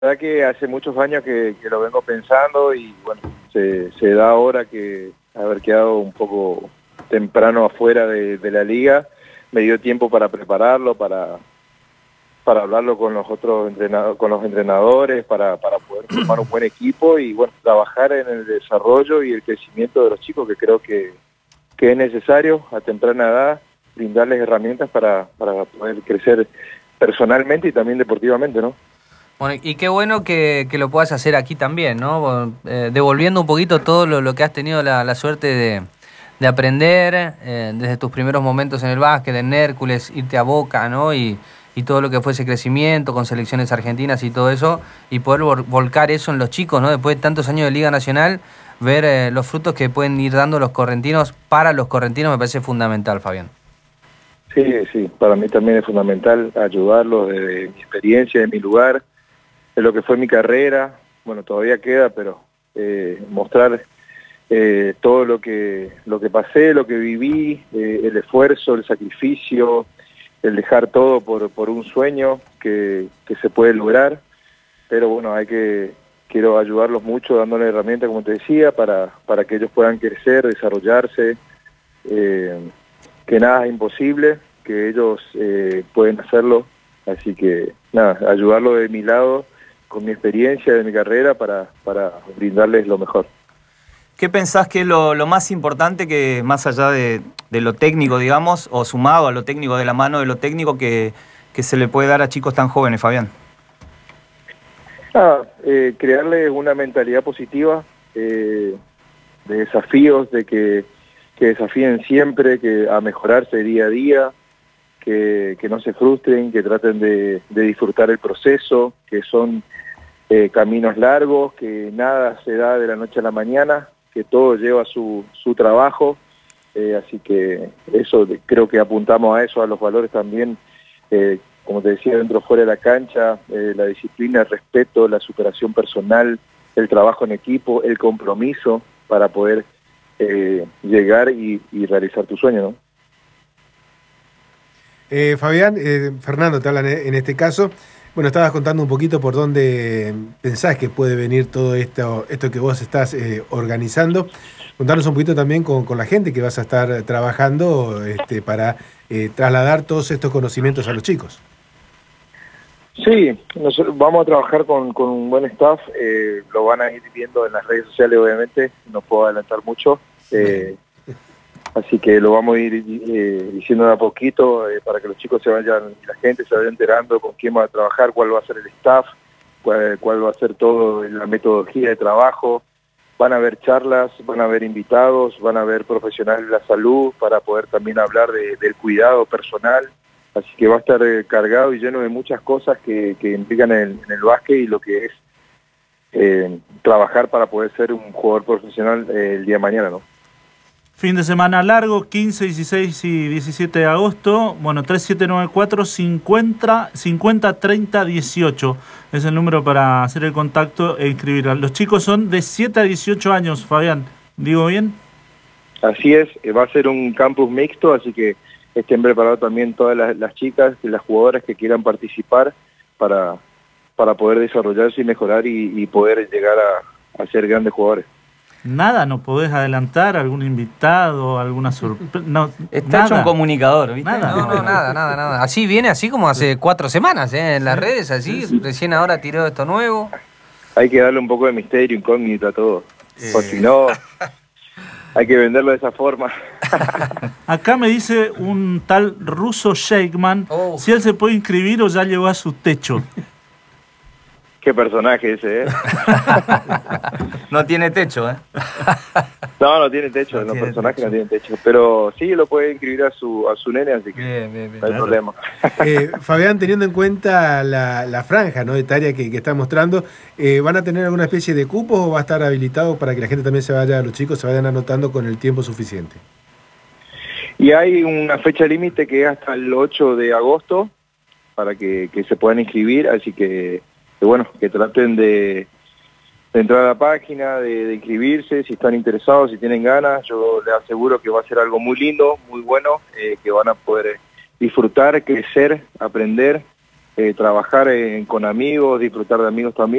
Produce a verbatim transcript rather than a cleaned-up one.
verdad que hace muchos años que, que lo vengo pensando y bueno, se, se da ahora que haber quedado un poco temprano afuera de, de la liga, me dio tiempo para prepararlo, para, para hablarlo con los otros entrenadores, con los entrenadores, para, para poder formar un buen equipo y bueno, trabajar en el desarrollo y el crecimiento de los chicos, que creo que, que es necesario a temprana edad brindarles herramientas para, para poder crecer personalmente y también deportivamente, ¿no? Bueno, y qué bueno que, que lo puedas hacer aquí también, ¿no? Eh, devolviendo un poquito todo lo, lo que has tenido la, la suerte de, de aprender eh, desde tus primeros momentos en el básquet, en Hércules, irte a Boca, ¿no? Y, y todo lo que fue ese crecimiento con selecciones argentinas y todo eso, y poder vol volcar eso en los chicos, ¿no? Después de tantos años de Liga Nacional, ver eh, los frutos que pueden ir dando los correntinos para los correntinos me parece fundamental, Fabián. Sí, sí, para mí también es fundamental ayudarlos desde mi experiencia, de mi lugar, de lo que fue mi carrera. Bueno, todavía queda, pero eh, mostrar eh, todo lo que lo que pasé, lo que viví, eh, el esfuerzo, el sacrificio, el dejar todo por, por un sueño que, que se puede lograr, pero bueno, hay que quiero ayudarlos mucho dándole herramientas, como te decía, para, para que ellos puedan crecer, desarrollarse, eh, que nada es imposible, que ellos eh, pueden hacerlo, así que nada, ayudarlo de mi lado, con mi experiencia, de mi carrera, para, para brindarles lo mejor. ¿Qué pensás que es lo, lo más importante, que más allá de, de lo técnico, digamos, o sumado a lo técnico, de la mano de lo técnico, que, que se le puede dar a chicos tan jóvenes, Fabián? Ah, eh, crearles una mentalidad positiva, eh, de desafíos, de que, que desafíen siempre, que a mejorarse día a día, que, que no se frustren, que traten de, de disfrutar el proceso, que son eh, caminos largos, que nada se da de la noche a la mañana, que todo lleva su, su trabajo, eh, así que eso, creo que apuntamos a eso, a los valores también, eh, como te decía, dentro o fuera de la cancha, eh, la disciplina, el respeto, la superación personal, el trabajo en equipo, el compromiso para poder eh, llegar y, y realizar tu sueño, ¿no? Eh, Fabián, eh, Fernando te habla en este caso. Bueno, estabas contando un poquito por dónde pensás que puede venir todo esto, esto que vos estás eh, organizando. Contanos un poquito también con, con la gente que vas a estar trabajando este, para eh, trasladar todos estos conocimientos a los chicos. Sí, nosotros vamos a trabajar con, con un buen staff, eh, lo van a ir viendo en las redes sociales, obviamente, no puedo adelantar mucho, eh, así que lo vamos a ir eh, diciendo de a poquito eh, para que los chicos se vayan, la gente se vaya enterando con quién va a trabajar, cuál va a ser el staff, cuál, cuál va a ser toda la metodología de trabajo. Van a haber charlas, van a haber invitados, van a haber profesionales de la salud para poder también hablar de, del cuidado personal. Así que va a estar eh, cargado y lleno de muchas cosas que, que implican en, en el básquet y lo que es eh, trabajar para poder ser un jugador profesional eh, el día de mañana, ¿no? Fin de semana largo, quince, dieciséis y diecisiete de agosto. Bueno, tres siete nueve cuatro, cincuenta, treinta, dieciocho es el número para hacer el contacto e inscribir. Los chicos son de siete a dieciocho años, Fabián. ¿Digo bien? Así es, eh, va a ser un campus mixto, así que estén preparados también todas las, las chicas y las jugadoras que quieran participar para, para poder desarrollarse y mejorar y, y poder llegar a, a ser grandes jugadores. Nada, no podés adelantar algún invitado, alguna sorpresa. No, está nada. Hecho un comunicador, ¿viste? Nada, no, no, nada, nada, nada. Así viene, así como hace cuatro semanas, ¿eh? En las sí, redes, así, sí, sí. Recién ahora tiró esto nuevo. Hay que darle un poco de misterio, incógnito a todo. Eh. O si no, hay que venderlo de esa forma. Acá me dice un tal ruso Shakeman, oh. si él se puede inscribir o ya llegó a su techo. Qué personaje ese, ¿eh? No tiene techo, ¿eh? No, no tiene techo, No los tiene personajes techo. no tienen techo. Pero sí lo puede inscribir a su a su nene, así que Bien, bien, bien. no hay Claro. problema. Eh, Fabián, teniendo en cuenta la, la franja, ¿no?, etaria que, que está mostrando, eh, ¿van a tener alguna especie de cupos o va a estar habilitado para que la gente también se vaya, los chicos se vayan anotando con el tiempo suficiente? Y hay una fecha límite que es hasta el ocho de agosto para que, que se puedan inscribir, así que, que bueno, que traten de, de entrar a la página, de, de inscribirse, si están interesados, si tienen ganas. Yo les aseguro que va a ser algo muy lindo, muy bueno, eh, que van a poder disfrutar, crecer, aprender eh, trabajar en, con amigos, disfrutar de amigos también.